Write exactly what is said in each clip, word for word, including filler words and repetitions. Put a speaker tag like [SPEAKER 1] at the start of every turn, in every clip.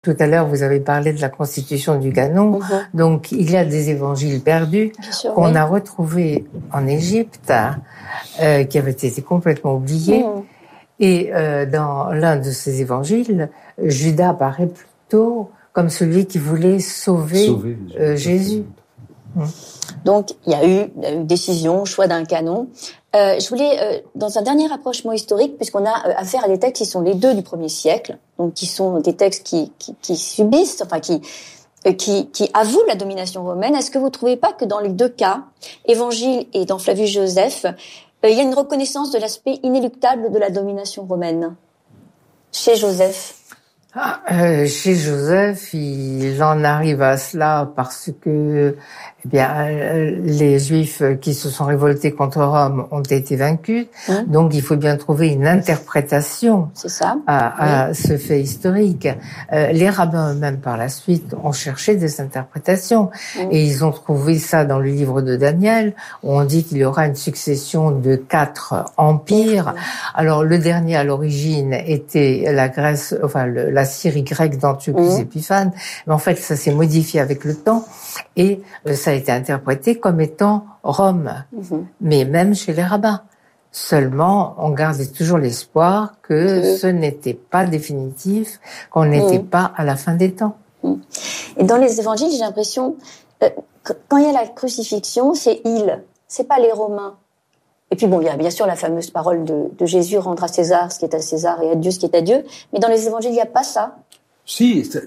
[SPEAKER 1] Tout à l'heure, vous avez parlé de la constitution du canon. Mmh. Donc, il y a des évangiles perdus sûr, qu'on oui. a retrouvés en Égypte, euh, qui avaient été complètement oubliés. Mmh. Et euh, dans l'un de ces évangiles, Judas apparaît plutôt comme celui qui voulait sauver, sauver euh, Jésus.
[SPEAKER 2] Mmh. Donc, il y a eu une décision, choix d'un canon. Euh, je voulais, euh, dans un dernier rapprochement historique, puisqu'on a euh, affaire à des textes qui sont les deux du premier siècle, donc qui sont des textes qui, qui, qui subissent, enfin qui, euh, qui, qui avouent la domination romaine. Est-ce que vous ne trouvez pas que dans les deux cas, Évangile et dans Flavius Joseph, euh, il y a une reconnaissance de l'aspect inéluctable de la domination romaine chez Joseph?
[SPEAKER 1] Ah, euh, chez Joseph, il en arrive à cela parce que, eh bien, les Juifs qui se sont révoltés contre Rome ont été vaincus. Mmh. Donc, il faut bien trouver une interprétation
[SPEAKER 2] C'est ça.
[SPEAKER 1] à, à oui. ce fait historique. Euh, les rabbins eux-mêmes, par la suite, ont cherché des interprétations. Mmh. Et ils ont trouvé ça dans le livre de Daniel, où on dit qu'il y aura une succession de quatre empires. Mmh. Alors, le dernier, à l'origine, était la Grèce, enfin, le, la Syrie grecque d'Antiochus mmh. Épiphane. Mais en fait, ça s'est modifié avec le temps. Et euh, ça a été interprété comme étant Rome, mmh. mais même chez les rabbins. Seulement, on gardait toujours l'espoir que mmh. ce n'était pas définitif, qu'on n'était mmh. pas à la fin des temps.
[SPEAKER 2] Mmh. Et dans les évangiles, j'ai l'impression, euh, quand il y a la crucifixion, c'est « il », c'est pas les Romains. Et puis bon, il y a bien sûr la fameuse parole de, de Jésus, rendre à César ce qui est à César et à Dieu ce qui est à Dieu. Mais dans les évangiles, il n'y a pas ça.
[SPEAKER 3] Si, c'est,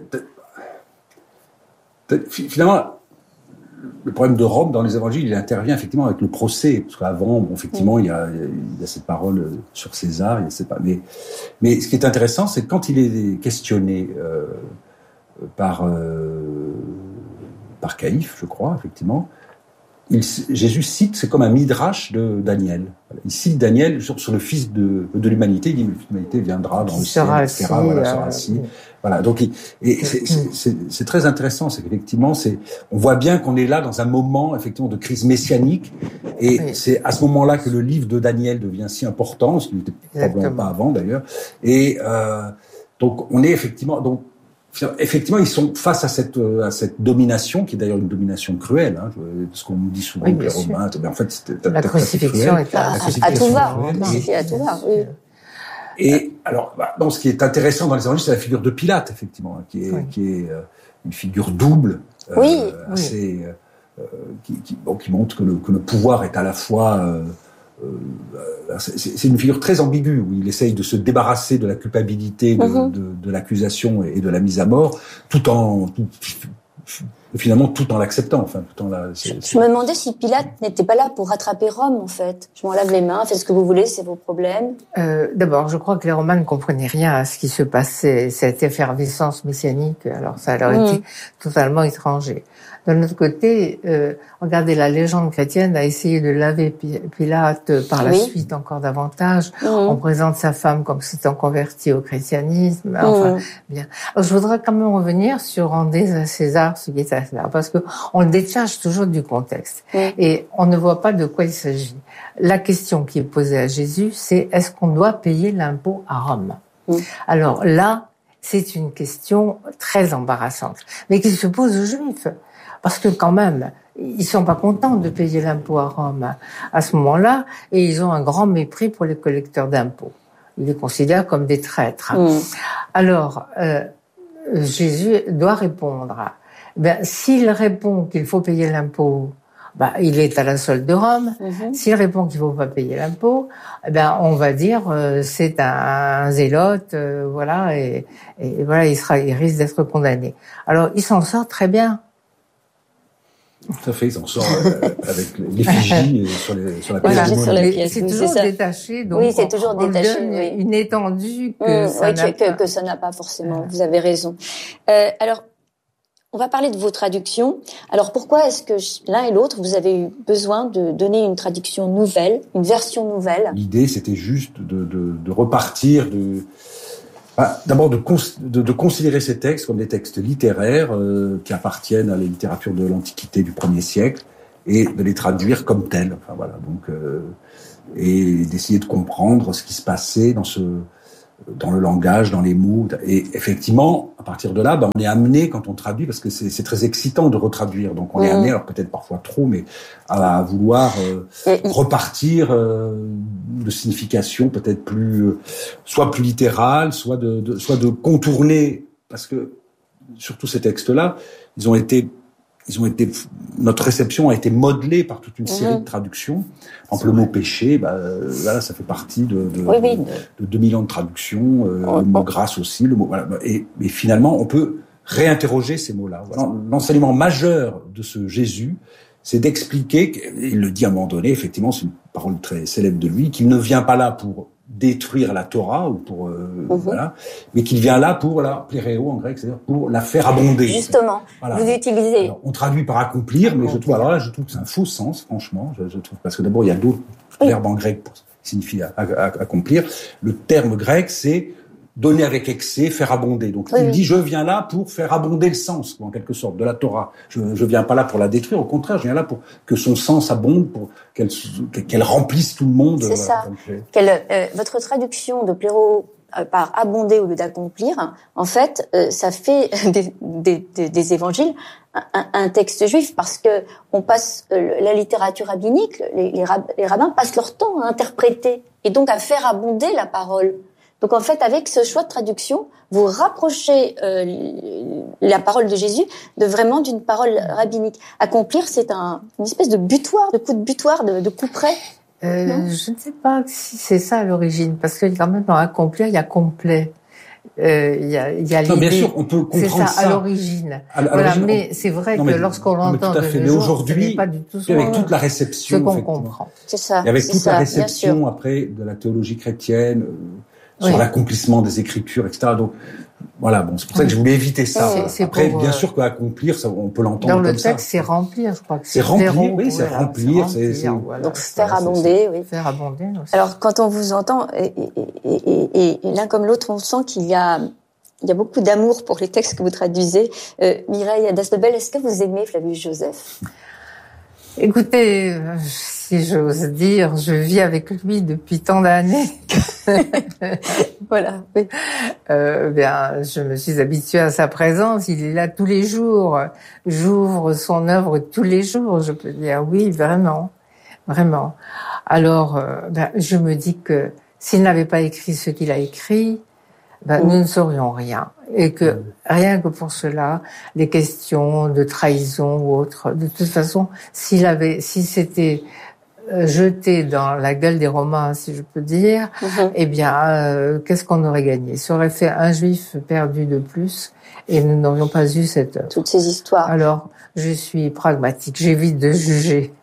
[SPEAKER 3] c'est, finalement, le problème de Rome dans les évangiles, il intervient effectivement avec le procès, parce qu'avant, bon, effectivement, mmh. il y a, il y a cette parole sur César, il y a cette, mais, mais ce qui est intéressant, c'est que quand il est questionné euh, par euh, par Caïphe, je crois, effectivement. Il, Jésus cite, c'est comme un midrash de Daniel. Il cite Daniel sur, sur le Fils de, de l'humanité. Il dit, mais l'humanité viendra dans le ciel, et cetera. Assis, voilà, sera assis. Euh, voilà. Donc, il, et c'est, c'est, c'est, c'est très intéressant. C'est qu'effectivement, c'est, on voit bien qu'on est là dans un moment, effectivement, de crise messianique. Et oui. c'est à ce moment-là que le livre de Daniel devient si important, ce qui n'était probablement pas avant, d'ailleurs. Et, euh, donc, on est effectivement, donc, effectivement, ils sont face à cette à cette domination qui est d'ailleurs une domination cruelle, hein, parce qu'on nous dit souvent
[SPEAKER 1] oui,
[SPEAKER 3] que les Romains, mais en fait, c'était
[SPEAKER 1] la crucifixion est à,
[SPEAKER 2] à tout va, à tout va. Oui.
[SPEAKER 3] Et alors, bah, bon, ce qui est intéressant dans les évangiles, c'est la figure de Pilate, effectivement, hein, qui est oui. qui est euh, une figure double, euh,
[SPEAKER 2] oui.
[SPEAKER 3] assez, euh, qui, qui, bon, qui montre que le que le pouvoir est à la fois euh, Euh, c'est, c'est une figure très ambiguë où il essaye de se débarrasser de la culpabilité de, mm-hmm. de, de l'accusation et de la mise à mort, tout en tout, finalement tout en l'acceptant. Enfin, tout en la.
[SPEAKER 2] C'est, je, je me demandais si Pilate n'était pas là pour rattraper Rome, en fait. Je m'en lave les mains, faites ce que vous voulez, c'est vos problèmes.
[SPEAKER 1] Euh, d'abord, je crois que les Romains ne comprenaient rien à ce qui se passait, cette effervescence messianique. Alors, ça leur mm. était totalement étranger. D'un autre côté, euh, regardez, la légende chrétienne a essayé de laver Pilate par la oui. suite encore davantage. Mmh. On présente sa femme comme s'étant convertie au christianisme. Enfin, mmh. bien. Alors, je voudrais quand même revenir sur rendez à César ce qui est à César, parce que on le décharge toujours du contexte mmh. et on ne voit pas de quoi il s'agit. La question qui est posée à Jésus, c'est est-ce qu'on doit payer l'impôt à Rome ? mmh. Alors là, c'est une question très embarrassante, mais qui se pose aux Juifs. Parce que quand même, ils sont pas contents de payer l'impôt à Rome à ce moment-là, et ils ont un grand mépris pour les collecteurs d'impôts. Ils les considèrent comme des traîtres. Mmh. Alors, euh, Jésus doit répondre. Ben, s'il répond qu'il faut payer l'impôt, ben, il est à la solde de Rome. Mmh. S'il répond qu'il faut pas payer l'impôt, ben, on va dire euh, c'est un, un zélote, euh, voilà, et, et voilà, il sera, il risque d'être condamné. Alors, il s'en sort très bien.
[SPEAKER 3] Tout à fait, ils en sortent euh, avec l'effigie sur, les, sur la pièce
[SPEAKER 2] voilà,
[SPEAKER 3] de
[SPEAKER 2] sur la pièce.
[SPEAKER 1] C'est
[SPEAKER 2] oui,
[SPEAKER 1] toujours
[SPEAKER 2] c'est
[SPEAKER 1] détaché, donc
[SPEAKER 2] oui, c'est toujours
[SPEAKER 1] on,
[SPEAKER 2] détaché,
[SPEAKER 1] on donne
[SPEAKER 2] oui.
[SPEAKER 1] une étendue que,
[SPEAKER 2] mmh,
[SPEAKER 1] ça
[SPEAKER 2] oui,
[SPEAKER 1] n'a
[SPEAKER 2] que,
[SPEAKER 1] pas.
[SPEAKER 2] que ça n'a pas forcément. Ouais. Vous avez raison. Euh, alors, on va parler de vos traductions. Alors, pourquoi est-ce que l'un et l'autre, vous avez eu besoin de donner une traduction nouvelle, une version nouvelle ?
[SPEAKER 3] L'idée, c'était juste de, de, de repartir de... Ah, d'abord de, cons- de, de considérer ces textes comme des textes littéraires euh, qui appartiennent à la littérature de l'Antiquité du premier siècle et de les traduire comme tels. Enfin voilà, donc euh, et d'essayer de comprendre ce qui se passait dans ce dans le langage, dans les mots. Et effectivement, à partir de là, ben, on est amené, quand on traduit, parce que c'est, c'est très excitant de retraduire, donc on mmh. est amené, alors peut-être parfois trop, mais à, à vouloir euh, et, repartir euh, de signification peut-être plus, euh, soit plus littérale, soit de, de, soit de contourner, parce que surtout ces textes-là, ils ont été Ils ont été, notre réception a été modelée par toute une série mmh. de traductions. Par exemple, le mot péché, bah, là, ça fait partie de, de, oui, oui. de, de deux mille ans de traduction. Euh, oh, le mot oh. grâce aussi, le mot, voilà. Et, et finalement, on peut réinterroger ces mots-là. Voilà. L'enseignement majeur de ce Jésus, c'est d'expliquer, il le dit à un moment donné, effectivement, c'est une parole très célèbre de lui, qu'il ne vient pas là pour détruire la Torah ou pour euh, mmh. voilà, mais qu'il vient là pour la pléréo en grec, c'est-à-dire pour la faire abonder.
[SPEAKER 2] Justement, voilà. Vous utilisez.
[SPEAKER 3] Alors, on traduit par accomplir, mais je trouve alors là, je trouve que c'est un faux sens, franchement. Je, je trouve parce que d'abord il y a d'autres oui. verbes en grec pour, qui signifient à, à, accomplir. Le terme grec c'est donner avec excès, faire abonder. Donc oui, il oui. dit je viens là pour faire abonder le sens, en quelque sorte, de la Torah. Je je viens pas là pour la détruire, au contraire, je viens là pour que son sens abonde, pour qu'elle qu'elle remplisse tout le monde.
[SPEAKER 2] C'est ça. Euh, Quelle, euh, votre traduction de pléro euh, par abonder au lieu d'accomplir, en fait, euh, ça fait des, des, des, des évangiles un, un texte juif parce que on passe euh, la littérature rabbinique, les, les, rab, les rabbins passent leur temps à interpréter et donc à faire abonder la parole. Donc en fait, avec ce choix de traduction, vous rapprochez euh, la parole de Jésus de vraiment d'une parole rabbinique. Accomplir, c'est un, une espèce de butoir, de coup de butoir, de, de coup près.
[SPEAKER 1] Euh, je ne sais pas si c'est ça à l'origine, parce que quand même dans accomplir, il y a complet. Euh, il y a, il y a
[SPEAKER 3] non,
[SPEAKER 1] l'idée.
[SPEAKER 3] Bien sûr, on peut comprendre
[SPEAKER 1] ça,
[SPEAKER 3] ça
[SPEAKER 1] à l'origine.
[SPEAKER 3] À, à
[SPEAKER 1] voilà,
[SPEAKER 3] l'origine,
[SPEAKER 1] mais on... c'est vrai non, que
[SPEAKER 3] mais,
[SPEAKER 1] lorsqu'on l'entend de
[SPEAKER 3] fait,
[SPEAKER 1] nos
[SPEAKER 3] mais
[SPEAKER 1] jours,
[SPEAKER 3] aujourd'hui,
[SPEAKER 1] ce n'est pas du tout
[SPEAKER 3] avec toute la réception,
[SPEAKER 1] ce qu'on comprend.
[SPEAKER 2] C'est ça.
[SPEAKER 3] Et avec
[SPEAKER 2] c'est
[SPEAKER 3] toute
[SPEAKER 2] ça,
[SPEAKER 3] la réception après de la théologie chrétienne. Euh, sur oui. l'accomplissement des Écritures, et cetera. Donc, voilà, bon, c'est pour ça que je voulais éviter ça.
[SPEAKER 1] C'est, c'est
[SPEAKER 3] Après,
[SPEAKER 1] pour,
[SPEAKER 3] bien
[SPEAKER 1] euh,
[SPEAKER 3] sûr qu'accomplir, ça, on peut l'entendre
[SPEAKER 1] dans
[SPEAKER 3] comme ça.
[SPEAKER 1] Dans le texte, c'est remplir, je crois que c'est,
[SPEAKER 3] c'est remplir,
[SPEAKER 1] zéro,
[SPEAKER 3] oui, c'est
[SPEAKER 1] voilà,
[SPEAKER 3] remplir,
[SPEAKER 1] c'est,
[SPEAKER 3] c'est, c'est
[SPEAKER 1] voilà,
[SPEAKER 2] donc faire voilà, abonder, oui.
[SPEAKER 1] Faire abonder. Aussi.
[SPEAKER 2] Alors, quand on vous entend, et, et, et, et, et l'un comme l'autre, on sent qu'il y a, il y a beaucoup d'amour pour les textes que vous traduisez. Euh, Mireille Adas-Lebel, est-ce que vous aimez Flavius Joseph?
[SPEAKER 1] Écoutez, si j'ose dire, je vis avec lui depuis tant d'années.
[SPEAKER 2] Voilà. Oui.
[SPEAKER 1] Euh, bien, je me suis habituée à sa présence. Il est là tous les jours. J'ouvre son œuvre tous les jours. Je peux dire oui, vraiment, vraiment. Alors, euh, ben, je me dis que s'il n'avait pas écrit ce qu'il a écrit, ben, mmh. nous ne saurions rien. Et que mmh. rien que pour cela, les questions de trahison ou autres, de toute façon, s'il avait, si c'était jeté dans la gueule des Romains, si je peux dire, mmh. eh bien, euh, qu'est-ce qu'on aurait gagné? Ça aurait fait un juif perdu de plus, et nous n'aurions pas eu cette œuvre.
[SPEAKER 2] Toutes ces histoires.
[SPEAKER 1] Alors, je suis pragmatique, j'évite de juger.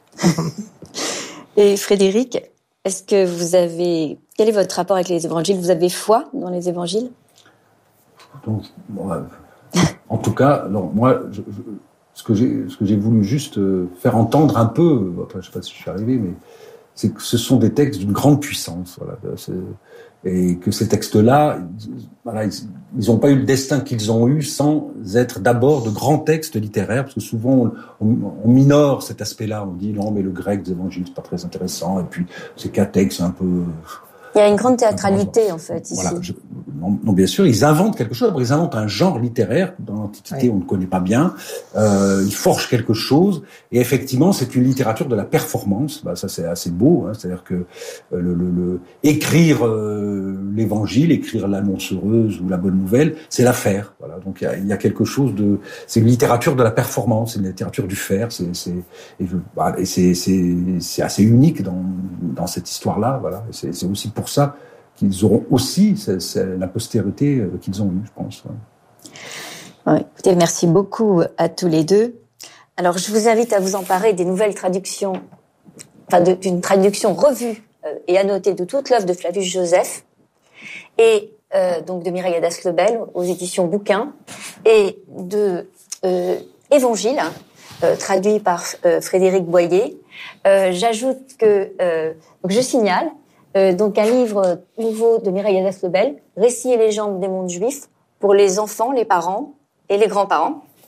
[SPEAKER 2] Et Frédéric, est-ce que vous avez, quel est votre rapport avec les évangiles? Vous avez foi dans les évangiles?
[SPEAKER 3] Donc, bon, en tout cas, non, moi, je, je, ce que j'ai, ce que j'ai voulu juste faire entendre un peu, après, je sais pas si je suis arrivé, mais c'est que ce sont des textes d'une grande puissance, voilà, c'est, et que ces textes-là, voilà, ils n'ont pas eu le destin qu'ils ont eu sans être d'abord de grands textes littéraires, parce que souvent on, on, on minore cet aspect-là, on dit non mais le grec des évangiles c'est pas très intéressant, et puis c'est qu'un texte un peu.
[SPEAKER 2] Il y a une grande théâtralité en fait ici.
[SPEAKER 3] Voilà, je, non, non, bien sûr, ils inventent quelque chose. Ils inventent un genre littéraire que dans l'Antiquité oui. on ne connaît pas bien. Euh, ils forgent quelque chose, et effectivement, c'est une littérature de la performance. Bah, ça, c'est assez beau. Hein, c'est-à-dire que euh, le, le, le écrire euh, l'Évangile, écrire l'annonce heureuse ou la bonne nouvelle, c'est la faire. Voilà. Donc il y a, il y a quelque chose de. C'est une littérature de la performance, c'est une littérature du faire. C'est, c'est, et, je, bah, et c'est, c'est, c'est assez unique dans, dans cette histoire-là. Voilà. Et c'est, c'est aussi pour ça qu'ils auront aussi c'est, c'est la postérité qu'ils ont eue, je pense.
[SPEAKER 2] Ouais. Ouais, écoutez, merci beaucoup à tous les deux. Alors, je vous invite à vous emparer des nouvelles traductions, enfin de, d'une traduction revue euh, et annotée de toute l'œuvre de Flavius Joseph, et euh, donc de Mireille Adas-Lebel aux éditions Bouquin, et de euh, Évangile, euh, traduit par euh, Frédéric Boyer. Euh, j'ajoute que, euh, donc je signale, Euh, donc un livre nouveau de Mireille Adas-Lebel, Récits et légendes des mondes juifs, pour les enfants, les parents et les grands-parents.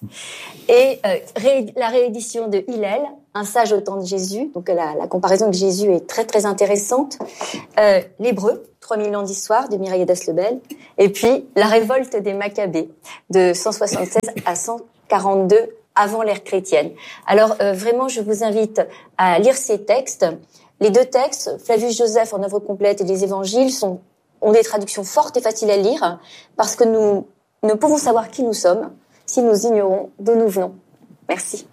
[SPEAKER 2] Et euh, ré, la réédition de Hillel, Un sage au temps de Jésus. Donc la, la comparaison avec Jésus est très très intéressante. Euh, L'Hébreu, trois mille ans d'histoire de Mireille Daslebel. Et puis la révolte des Maccabées de cent soixante-seize à cent quarante-deux avant l'ère chrétienne. Alors euh, vraiment, je vous invite à lire ces textes. Les deux textes, Flavius Joseph en œuvre complète et les Évangiles, sont, ont des traductions fortes et faciles à lire parce que nous ne pouvons savoir qui nous sommes si nous ignorons d'où nous venons. Merci.